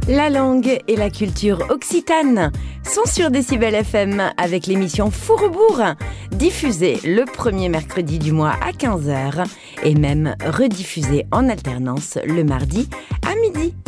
La langue et la culture occitane sont sur Décibel FM avec l'émission Fourrebourg, diffusée le premier mercredi du mois à 15h et même rediffusée en alternance le mardi à midi.